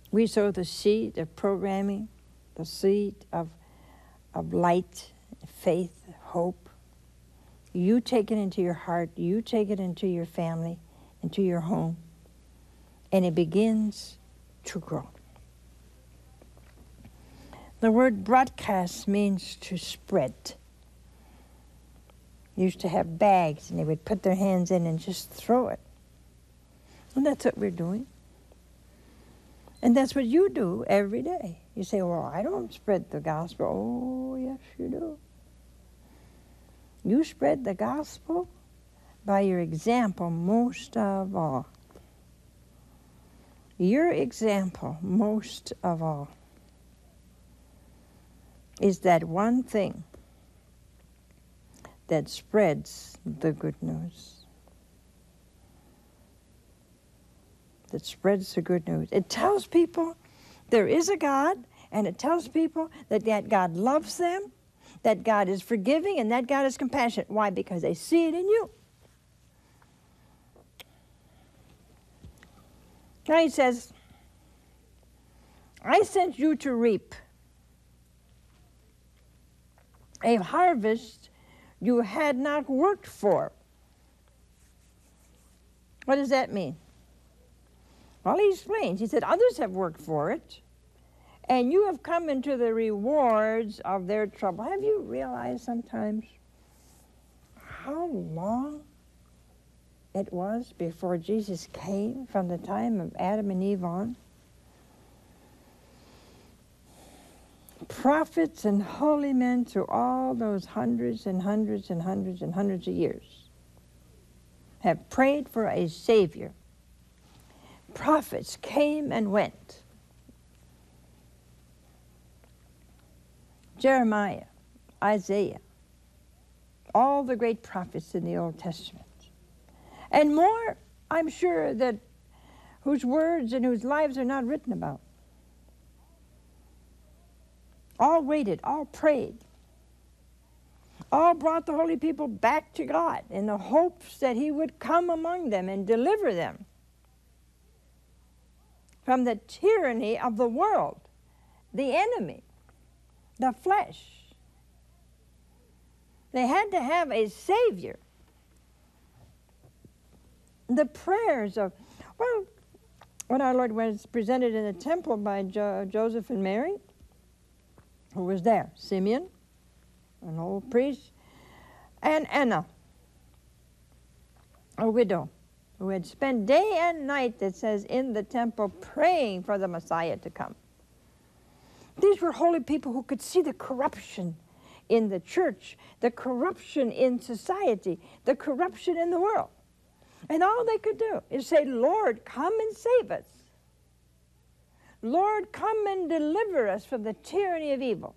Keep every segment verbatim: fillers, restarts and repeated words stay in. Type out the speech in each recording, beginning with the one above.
We sow the seed of programming, the seed of, of light, faith, hope. You take it into your heart. You take it into your family, into your home. And it begins to grow. The word broadcast means to spread. Used to have bags, and they would put their hands in and just throw it. And that's what we're doing. And that's what you do every day. You say, well, I don't spread the gospel. Oh, yes, you do. You spread the gospel by your example most of all. Your example most of all is that one thing that spreads the good news. That spreads the good news. It tells people there is a God, and it tells people that, that God loves them, that God is forgiving, and that God is compassionate. Why? Because they see it in you. Now he says, I sent you to reap a harvest you had not worked for. What does that mean? Well, he explains. He said, others have worked for it, and you have come into the rewards of their trouble. Have you realized sometimes how long it was before Jesus came, from the time of Adam and Eve on? Prophets and holy men through all those hundreds and hundreds and hundreds and hundreds of years have prayed for a Savior. Prophets came and went. Jeremiah, Isaiah, all the great prophets in the Old Testament. And more, I'm sure, that whose words and whose lives are not written about. All waited, all prayed. All brought the holy people back to God in the hopes that he would come among them and deliver them from the tyranny of the world, the enemy, the flesh. They had to have a Savior. The prayers of, well, when our Lord was presented in the temple by jo Joseph and Mary, who was there? Simeon, an old priest, and Anna, a widow, who had spent day and night, it says, in the temple praying for the Messiah to come. These were holy people who could see the corruption in the church, the corruption in society, the corruption in the world. And all they could do is say, Lord, come and save us. Lord, come and deliver us from the tyranny of evil.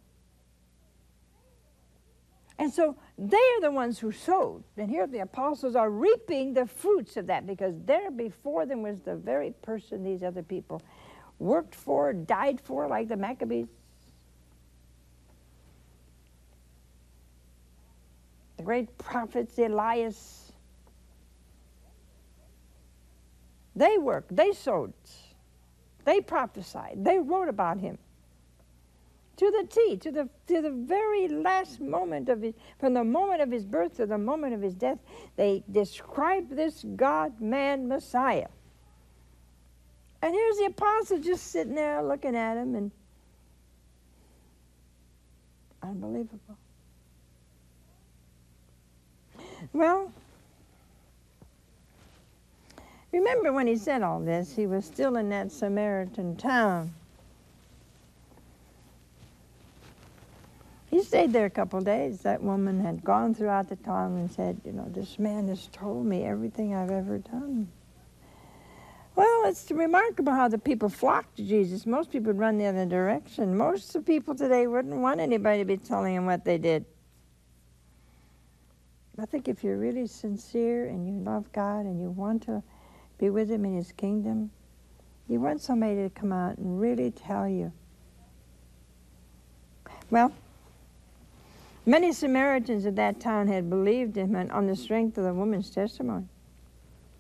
And so they're the ones who sowed. And here the apostles are reaping the fruits of that, because there before them was the very person these other people worked for, died for, like the Maccabees. The great prophets, Elias. They worked, they sowed, they prophesied, they wrote about him. To the T, to the, to the very last moment of his, from the moment of his birth to the moment of his death, they described this God-man Messiah. And here's the apostle just sitting there looking at him, and unbelievable. Well, remember when he said all this, he was still in that Samaritan town. He stayed there a couple of days. That woman had gone throughout the town and said, you know, this man has told me everything I've ever done. Well, it's remarkable how the people flocked to Jesus. Most people would run the other direction. Most of the people today wouldn't want anybody to be telling them what they did. I think if you're really sincere and you love God and you want to be with him in his kingdom, you want somebody to come out and really tell you. Well, many Samaritans of that town had believed him on the strength of the woman's testimony.